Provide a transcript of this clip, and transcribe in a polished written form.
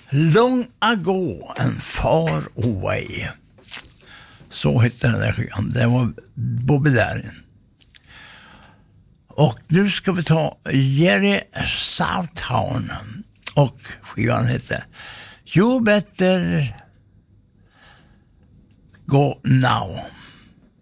Long ago and far away. Så hette den där skivan. Det var Bobby Darin. Och nu ska vi ta Jerry Southtown. Och skivan heter You Better Go Now.